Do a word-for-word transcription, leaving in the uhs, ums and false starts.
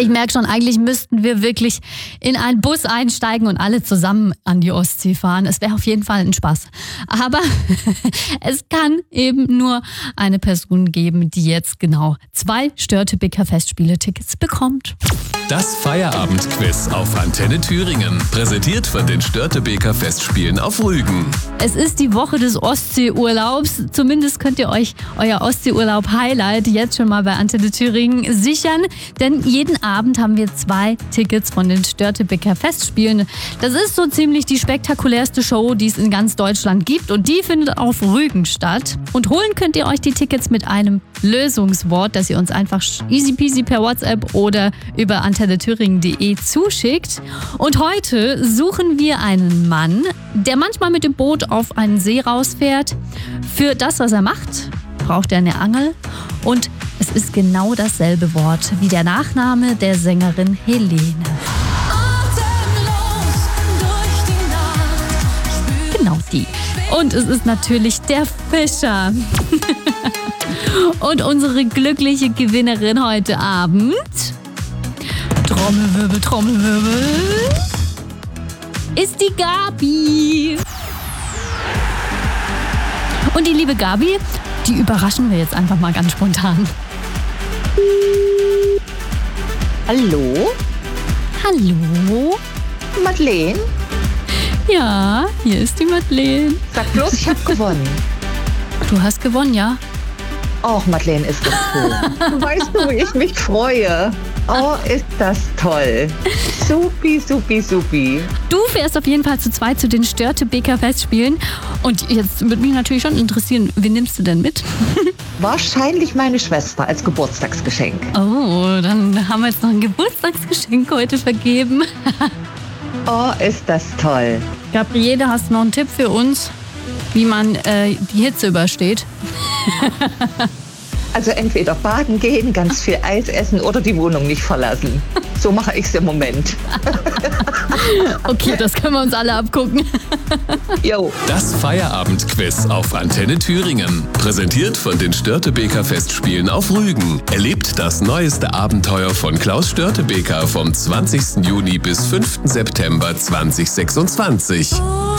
merke schon, eigentlich müssten wir wirklich in einen Bus einsteigen und alle zusammen an die Ostsee fahren. Es wäre auf jeden Fall ein Spaß. Aber es kann eben nur eine Person geben, die jetzt genau zwei Störtebeker Festspiele-Tickets bekommt. Das Feierabendquiz auf Antenne Thüringen. Präsentiert von den Störtebeker Festspielen auf Rügen. Es ist die Woche des Ostseeurlaubs. Zumindest könnt ihr euch euer Ostseeurlaub-Highlight jetzt schon mal bei Antenne Thüringen sichern. Denn jeden Abend haben wir zwei Tickets von den Störtebeker Festspielen. Das ist so ziemlich die spektakulärste Show, die es in ganz Deutschland gibt. Und die findet auf Rügen statt. Und holen könnt ihr euch die Tickets mit einem Lösungswort, das ihr uns einfach easy peasy per WhatsApp oder über antenne thüringen punkt de zuschickt. Und heute suchen wir einen Mann, der manchmal mit dem Boot auf einen See rausfährt. Für das, was er macht, braucht er eine Angel. Und es ist genau dasselbe Wort wie der Nachname der Sängerin Helene. Genau die. Und es ist natürlich der Fischer. Und unsere glückliche Gewinnerin heute Abend, Trommelwirbel, Trommelwirbel, ist die Gabi. Und die liebe Gabi, die überraschen wir jetzt einfach mal ganz spontan. Hallo? Hallo? Madeleine? Ja, hier ist die Madeleine. Sag bloß, ich hab gewonnen. Du hast gewonnen, ja? Och, Madeleine, ist das cool. Weißt du, wie ich mich freue? Oh, ist das toll. Supi, supi, supi. Du fährst auf jeden Fall zu zweit zu den Störtebeker Festspielen. Und jetzt würde mich natürlich schon interessieren, wen nimmst du denn mit? Wahrscheinlich meine Schwester als Geburtstagsgeschenk. Oh, dann haben wir jetzt noch ein Geburtstagsgeschenk heute vergeben. Oh, ist das toll. Gabriele, hast du noch einen Tipp für uns, wie man äh, die Hitze übersteht? Also entweder baden gehen, ganz viel Eis essen oder die Wohnung nicht verlassen. So mache ich es im Moment. Okay, das können wir uns alle abgucken. Jo. Das Feierabendquiz auf Antenne Thüringen. Präsentiert von den Störtebeker Festspielen auf Rügen. Erlebt das neueste Abenteuer von Klaus Störtebeker vom zwanzigsten Juni bis fünften September zweitausendsechsundzwanzig.